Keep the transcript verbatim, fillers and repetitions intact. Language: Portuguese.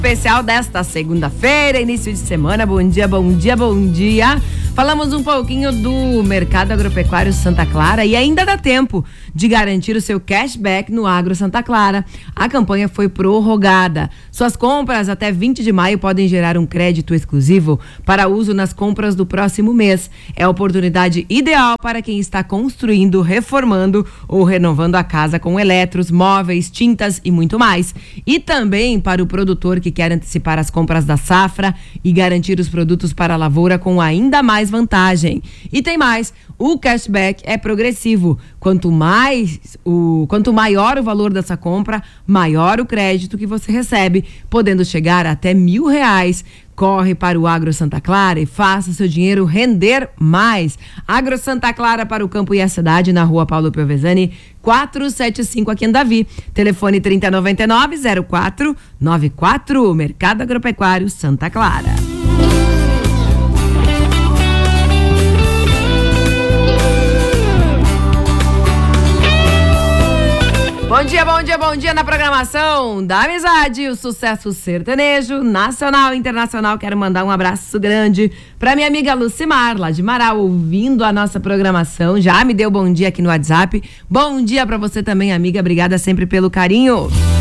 especial desta segunda-feira, início de semana. Bom dia, bom dia, bom dia. Falamos um pouquinho do Mercado Agropecuário Santa Clara e ainda dá tempo de garantir o seu cashback no Agro Santa Clara. A campanha foi prorrogada. Suas compras até vinte de maio podem gerar um crédito exclusivo para uso nas compras do próximo mês. É a oportunidade ideal para quem está construindo, reformando ou renovando a casa com eletros, móveis, tintas e muito mais. E também para o produtor que quer antecipar as compras da safra e garantir os produtos para a lavoura com ainda mais vantagem. E tem mais, o cashback é progressivo. Quanto mais o quanto maior o valor dessa compra, maior o crédito que você recebe, podendo chegar até mil reais. Corre para o Agro Santa Clara e faça seu dinheiro render mais. Agro Santa Clara para o campo e a cidade, na rua Paulo Piovesani, quatrocentos e setenta e cinco, aqui em Davi. Telefone trinta e noventa e nove, zero quatro nove quatro. Mercado Agropecuário Santa Clara. Bom dia, bom dia, bom dia na programação da Amizade, o sucesso sertanejo, nacional e internacional. Quero mandar um abraço grande para minha amiga Lucimar, lá de Marau, ouvindo a nossa programação. Já me deu bom dia aqui no WhatsApp. Bom dia para você também, amiga. Obrigada sempre pelo carinho.